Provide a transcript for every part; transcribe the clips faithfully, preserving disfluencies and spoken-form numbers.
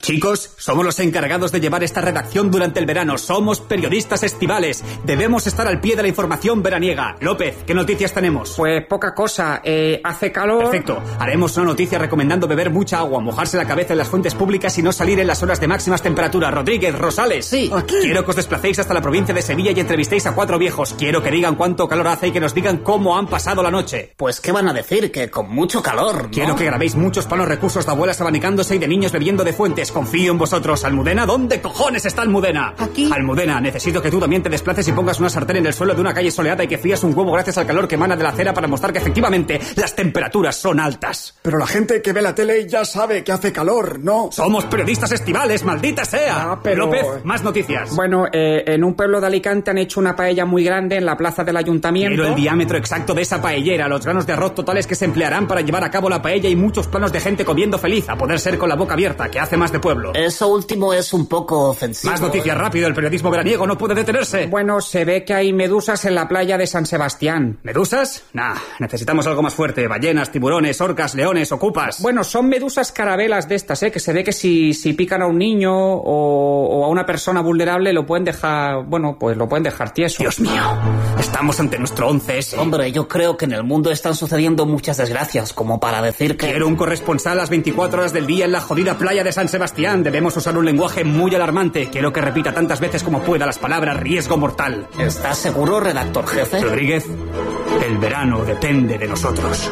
Chicos, somos los encargados de llevar esta redacción durante el verano. Somos periodistas estivales. Debemos estar al pie de la información veraniega. López, ¿qué noticias tenemos? Pues poca cosa. Eh, hace calor... Perfecto. Haremos una noticia recomendando beber mucha agua, mojarse la cabeza en las fuentes públicas y no salir en las horas de máximas temperaturas. Rodríguez, Rosales. Sí. ¿Aquí? Quiero que os desplacéis hasta la provincia de Sevilla y entrevistéis a cuatro viejos. Quiero que digan cuánto calor hace y que nos digan cómo han pasado la noche. Pues, ¿qué van a decir? Que con mucho calor, ¿no? Quiero que grabéis muchos planos recursos de abuelas abanicándose y de niños bebiendo de fuentes. Confío en vosotros. Almudena, ¿dónde cojones está Almudena? Aquí. Almudena, necesito que tú también te desplaces y pongas una sartén en el suelo de una calle soleada y que frías un huevo gracias al calor que emana de la acera para mostrar que efectivamente las temperaturas son altas. Pero la gente que ve la tele ya sabe que hace calor, ¿no? Somos periodistas estivales, maldita sea. Ah, pero... López, más noticias. Bueno, eh, en un pueblo de Alicante han hecho una paella muy grande en la plaza del ayuntamiento. Quiero el diámetro exacto de esa paellera, los granos de arroz totales que se emplearán para llevar a cabo la paella y muchos planos de gente comiendo feliz, a poder ser con la boca abierta, que hace más de pueblo. Eso último es un poco ofensivo. Más noticias, rápido, el periodismo veraniego no puede detenerse. Bueno, se ve que hay medusas en la playa de San Sebastián. ¿Medusas? Nah, necesitamos algo más fuerte. Ballenas, tiburones, orcas, leones, ocupas. Bueno, son medusas carabelas de estas, ¿eh? Que se ve que si, si pican a un niño o, o a una persona vulnerable lo pueden dejar, bueno, pues lo pueden dejar tieso. Dios mío, estamos ante nuestro once ese. Hombre, yo creo que en el mundo están sucediendo muchas desgracias, como para decir que... Quiero un corresponsal las veinticuatro horas del día en la jodida playa de San Sebastián. Debemos usar un lenguaje muy alarmante. Quiero que repita tantas veces como pueda las palabras riesgo mortal. ¿Estás seguro, redactor jefe? Rodríguez, el verano depende de nosotros.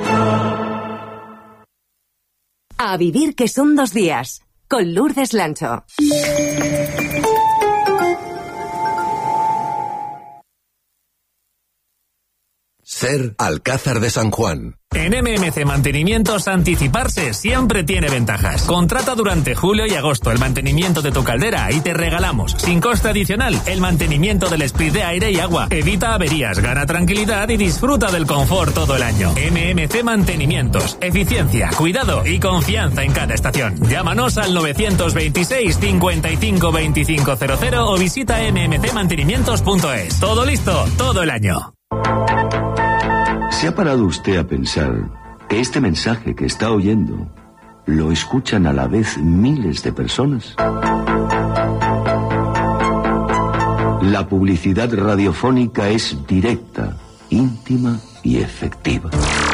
A vivir que son dos días, con Lourdes Lancho. Ser Alcázar de San Juan. En M M C Mantenimientos, anticiparse siempre tiene ventajas. Contrata durante julio y agosto el mantenimiento de tu caldera y te regalamos, sin coste adicional, el mantenimiento del split de aire y agua. Evita averías, gana tranquilidad y disfruta del confort todo el año. M M C Mantenimientos. Eficiencia, cuidado y confianza en cada estación. Llámanos al novecientos veintiséis, cincuenta y cinco, veinticinco cero cero o visita eme eme ce mantenimientos punto es. Todo listo, todo el año. ¿Se ha parado usted a pensar que este mensaje que está oyendo lo escuchan a la vez miles de personas? La publicidad radiofónica es directa, íntima y efectiva.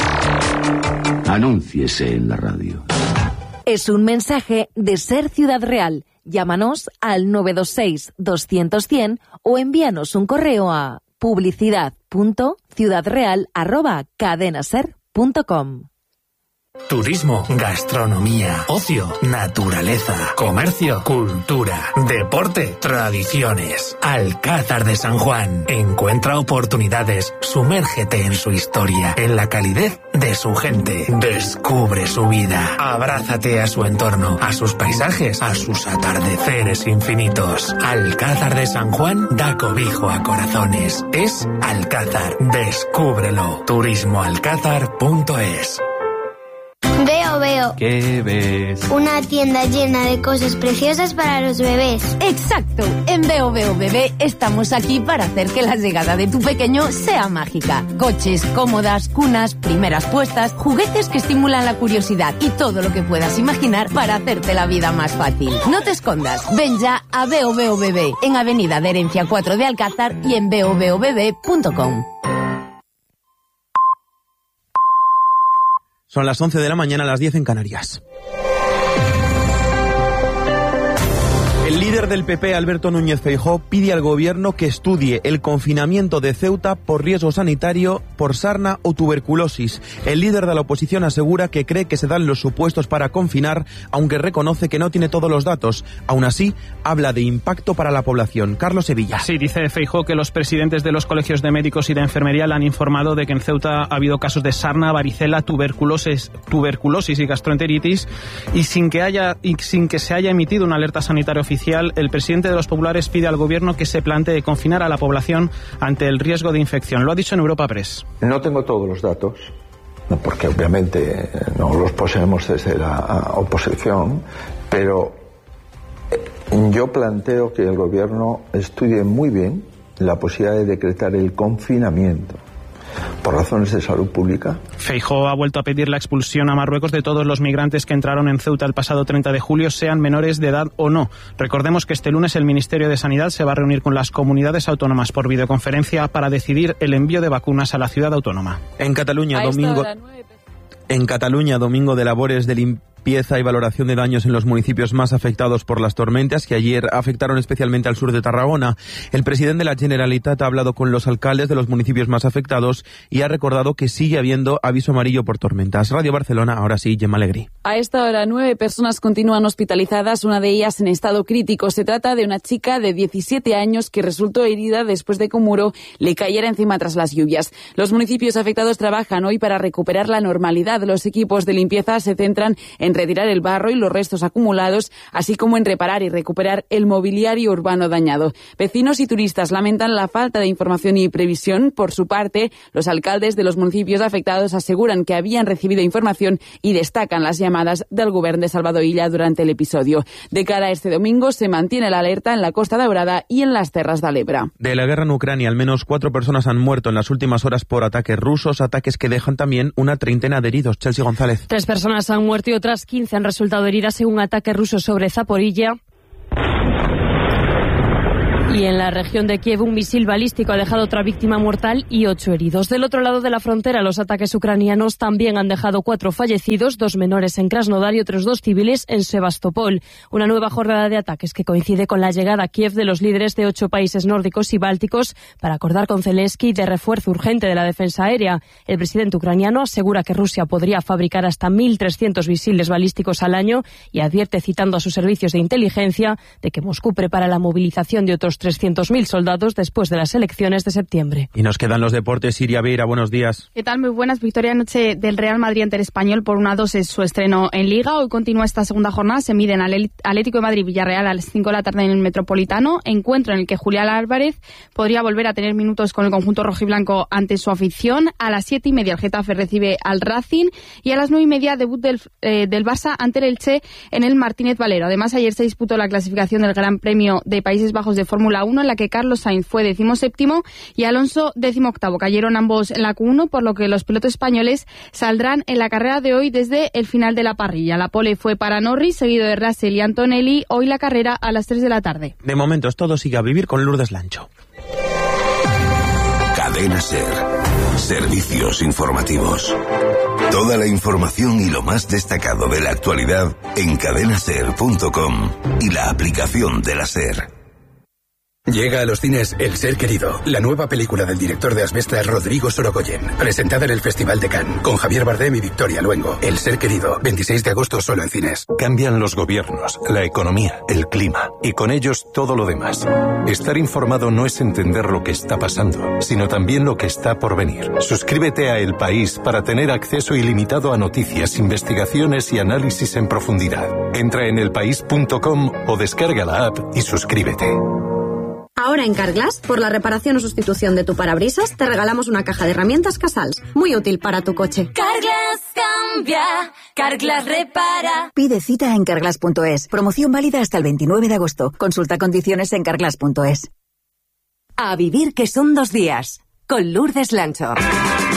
Anúnciese en la radio. Es un mensaje de Ser Ciudad Real. Llámanos al nueve dos seis, doscientos, cien o envíanos un correo a publicidad punto ciudadreal arroba cadenaser punto com. Turismo, gastronomía, ocio, naturaleza, comercio, cultura, deporte, tradiciones. Alcázar de San Juan. Encuentra oportunidades, sumérgete en su historia, en la calidez de su gente. Descubre su vida, abrázate a su entorno, a sus paisajes, a sus atardeceres infinitos. Alcázar de San Juan da cobijo a corazones. Es Alcázar. Descúbrelo. turismo alcázar punto es. Veo, veo. ¿Qué ves? Una tienda llena de cosas preciosas para los bebés. Exacto. En Veo, Veo Bebé estamos aquí para hacer que la llegada de tu pequeño sea mágica. Coches, cómodas, cunas, primeras puestas, juguetes que estimulan la curiosidad y todo lo que puedas imaginar para hacerte la vida más fácil. No te escondas. Ven ya a Veo, Veo Bebé en Avenida de Herencia cuatro de Alcázar y en veo veo bebé punto com. Son las once de la mañana, a las diez en Canarias. El líder del P P, Alberto Núñez Feijóo, pide al gobierno que estudie el confinamiento de Ceuta por riesgo sanitario, por sarna o tuberculosis. El líder de la oposición asegura que cree que se dan los supuestos para confinar, aunque reconoce que no tiene todos los datos. Aún así, habla de impacto para la población. Carlos Sevilla. Sí, dice Feijóo que los presidentes de los colegios de médicos y de enfermería le han informado de que en Ceuta ha habido casos de sarna, varicela, tuberculosis, tuberculosis y gastroenteritis, y sin que haya y sin que se haya emitido una alerta sanitaria oficial, el presidente de los populares pide al gobierno que se plantee confinar a la población ante el riesgo de infección. Lo ha dicho en Europa Press. No tengo todos los datos, porque obviamente no los poseemos desde la oposición, pero yo planteo que el gobierno estudie muy bien la posibilidad de decretar el confinamiento, por razones de salud pública. Feijóo ha vuelto a pedir la expulsión a Marruecos de todos los migrantes que entraron en Ceuta el pasado treinta de julio, sean menores de edad o no. Recordemos que este lunes el Ministerio de Sanidad se va a reunir con las comunidades autónomas por videoconferencia para decidir el envío de vacunas a la ciudad autónoma. En Cataluña, domingo, en Cataluña, domingo de labores de limpieza y valoración de daños en los municipios más afectados por las tormentas que ayer afectaron especialmente al sur de Tarragona. El presidente de la Generalitat ha hablado con los alcaldes de los municipios más afectados y ha recordado que sigue habiendo aviso amarillo por tormentas. Radio Barcelona, ahora sí, Gemma Alegrí. A esta hora, nueve personas continúan hospitalizadas, una de ellas en estado crítico. Se trata de una chica de diecisiete años que resultó herida después de que un muro le cayera encima tras las lluvias. Los municipios afectados trabajan hoy para recuperar la normalidad. Los equipos de limpieza se centran en retirar el barro y los restos acumulados, así como en reparar y recuperar el mobiliario urbano dañado. Vecinos y turistas lamentan la falta de información y previsión. Por su parte, los alcaldes de los municipios afectados aseguran que habían recibido información y destacan las llamadas del Govern de Salvador Illa durante el episodio. De cara a este domingo, se mantiene la alerta en la Costa Daurada y en las Terras de l'Ebre. De la guerra en Ucrania, al menos cuatro personas han muerto en las últimas horas por ataques rusos, ataques que dejan también una treintena de heridos. Chelsea González. Tres personas han muerto y otras quince han resultado heridas en un ataque ruso sobre Zaporilla. Y en la región de Kiev, un misil balístico ha dejado otra víctima mortal y ocho heridos. Del otro lado de la frontera, los ataques ucranianos también han dejado cuatro fallecidos, dos menores en Krasnodar y otros dos civiles en Sebastopol. Una nueva jornada de ataques que coincide con la llegada a Kiev de los líderes de ocho países nórdicos y bálticos para acordar con Zelensky de refuerzo urgente de la defensa aérea. El presidente ucraniano asegura que Rusia podría fabricar hasta mil trescientos misiles balísticos al año y advierte, citando a sus servicios de inteligencia, de que Moscú prepara la movilización de otros trescientos mil soldados después de las elecciones de septiembre. Y nos quedan los deportes. Siria Beira, buenos días. ¿Qué tal? Muy buenas. Victoria anoche del Real Madrid ante el Español por una dos, es su estreno en Liga. Hoy continúa esta segunda jornada. Se miden al Atlético de Madrid Villarreal a las cinco de la tarde en el Metropolitano. Encuentro en el que Julián Álvarez podría volver a tener minutos con el conjunto rojiblanco ante su afición. A las siete y media el Getafe recibe al Racing y a las nueve y media debut del, eh, del Barça ante el Elche en el Martínez Valero. Además, ayer se disputó la clasificación del Gran Premio de Países Bajos de Fórmula uno, en la que Carlos Sainz fue decimoséptimo y Alonso decimoctavo. Cayeron ambos en la Q uno, por lo que los pilotos españoles saldrán en la carrera de hoy desde el final de la parrilla. La pole fue para Norris, seguido de Russell y Antonelli. Hoy la carrera a las tres de la tarde. De momento es todo. Sigue a vivir con Lourdes Lancho. Cadena SER. Servicios informativos. Toda la información y lo más destacado de la actualidad en cadena ser punto com y la aplicación de la SER. Llega a los cines El Ser Querido, la nueva película del director de Asbestas, Rodrigo Sorogoyen, presentada en el Festival de Cannes, con Javier Bardem y Victoria Luengo. El Ser Querido, veintiséis de agosto solo en cines. Cambian los gobiernos, la economía, el clima, y con ellos todo lo demás. Estar informado no es entender lo que está pasando, sino también lo que está por venir. Suscríbete a El País para tener acceso ilimitado a noticias, investigaciones y análisis en profundidad. Entra en elpaís punto com o descarga la app y suscríbete. Ahora en Carglass, por la reparación o sustitución de tu parabrisas, te regalamos una caja de herramientas Casals, muy útil para tu coche. Carglass cambia, Carglass repara. Pide cita en carglass punto es. Promoción válida hasta el veintinueve de agosto. Consulta condiciones en carglass punto es. A vivir que son dos días, con Lourdes Lancho.